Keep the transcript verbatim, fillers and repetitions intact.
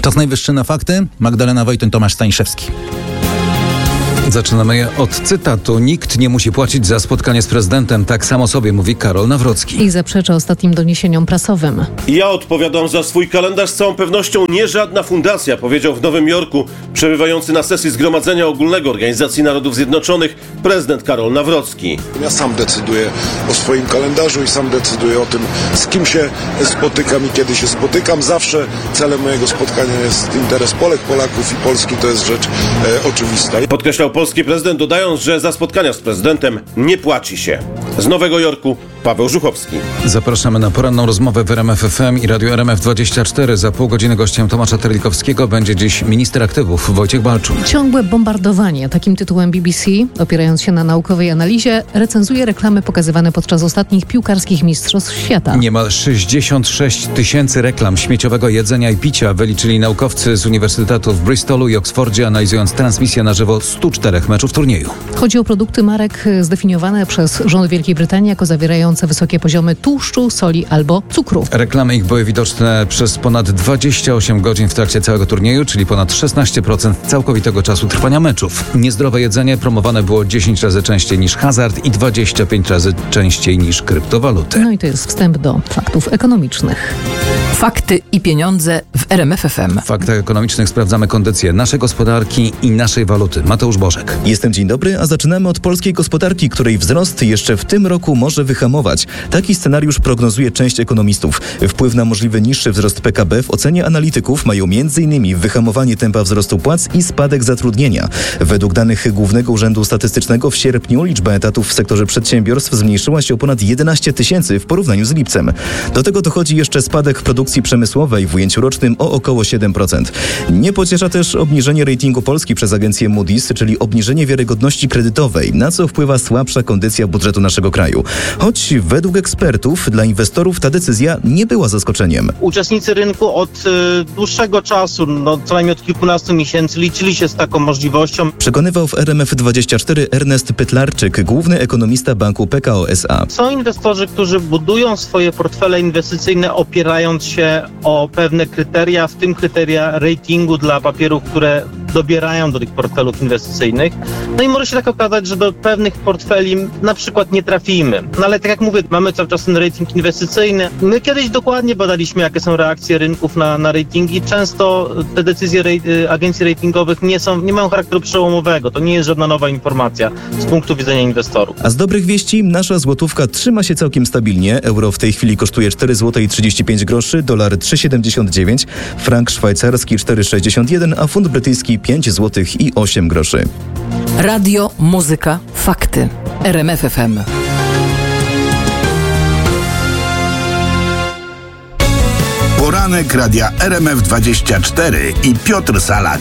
Czas najwyższy na fakty. Magdalena Wojtyn, Tomasz Staniszewski. Zaczynamy je od cytatu. Nikt nie musi płacić za spotkanie z prezydentem. Tak samo sobie mówi Karol Nawrocki. I zaprzecza ostatnim doniesieniom prasowym. Ja odpowiadam za swój kalendarz z całą pewnością nie żadna fundacja, powiedział w Nowym Jorku przebywający na sesji Zgromadzenia Ogólnego Organizacji Narodów Zjednoczonych prezydent Karol Nawrocki. Ja sam decyduję o swoim kalendarzu i sam decyduję o tym, z kim się spotykam i kiedy się spotykam. Zawsze celem mojego spotkania jest interes Polek, Polaków i Polski. To jest rzecz e, oczywista. Podkreślał polski prezydent, dodając, że za spotkania z prezydentem nie płaci się. Z Nowego Jorku Paweł Żuchowski. Zapraszamy na poranną rozmowę w R M F F M i Radio R M F dwadzieścia cztery. Za pół godziny gościem Tomasza Terlikowskiego będzie dziś minister aktywów Wojciech Balczuk. Ciągłe bombardowanie, takim tytułem B B C, opierając się na naukowej analizie, recenzuje reklamy pokazywane podczas ostatnich piłkarskich mistrzostw świata. Niemal sześćdziesiąt sześć tysięcy reklam śmieciowego jedzenia i picia wyliczyli naukowcy z uniwersytetów w Bristolu i Oksfordzie, analizując transmisję na żywo stu czterech meczów turnieju. Chodzi o produkty marek zdefiniowane przez rząd Wielkiej Brytanii jako zawierające wysokie poziomy tłuszczu, soli albo cukru. Reklamy ich były widoczne przez ponad dwadzieścia osiem godzin w trakcie całego turnieju, czyli ponad szesnaście procent całkowitego czasu trwania meczów. Niezdrowe jedzenie promowane było dziesięć razy częściej niż hazard i dwadzieścia pięć razy częściej niż kryptowaluty. No i to jest wstęp do faktów ekonomicznych. Fakty i pieniądze w R M F F M. W faktach ekonomicznych sprawdzamy kondycję naszej gospodarki i naszej waluty. Mateusz Bożek. Jestem, dzień dobry, a zaczynamy od polskiej gospodarki, której wzrost jeszcze w tym roku może wyhamować. Taki scenariusz prognozuje część ekonomistów. Wpływ na możliwy niższy wzrost P K B w ocenie analityków mają między innymi wyhamowanie tempa wzrostu płac i spadek zatrudnienia. Według danych Głównego Urzędu Statystycznego w sierpniu liczba etatów w sektorze przedsiębiorstw zmniejszyła się o ponad jedenaście tysięcy w porównaniu z lipcem. Do tego dochodzi jeszcze spadek produkcji przemysłowej w ujęciu rocznym o około siedem procent. Nie pociesza też obniżenie ratingu Polski przez agencję Moody's, czyli obniżenie wiarygodności kredytowej, na co wpływa słabsza kondycja budżetu naszego kraju. Choć według ekspertów dla inwestorów ta decyzja nie była zaskoczeniem. Uczestnicy rynku od y, dłuższego czasu, no co najmniej od kilkunastu miesięcy, liczyli się z taką możliwością. Przekonywał w R M F dwadzieścia cztery Ernest Pytlarczyk, główny ekonomista banku P K O S A. Są inwestorzy, którzy budują swoje portfele inwestycyjne opierając się o pewne kryteria, w tym kryteria ratingu dla papierów, które dobierają do tych portfelów inwestycyjnych. No i może się tak okazać, że do pewnych portfeli na przykład nie trafimy. No ale tak jak mówię, mamy cały czas ten rating inwestycyjny. My kiedyś dokładnie badaliśmy, jakie są reakcje rynków na, na ratingi. Często te decyzje rej, agencji ratingowych nie są, nie mają charakteru przełomowego. To nie jest żadna nowa informacja z punktu widzenia inwestorów. A z dobrych wieści nasza złotówka trzyma się całkiem stabilnie. Euro w tej chwili kosztuje cztery złote trzydzieści pięć groszy, dolar trzy siedemdziesiąt dziewięć, frank szwajcarski cztery sześćdziesiąt jeden, a funt brytyjski pięć złotych i osiem groszy. Radio, muzyka, fakty. R M F F M. Poranek Radia R M F dwadzieścia cztery i Piotr Salak.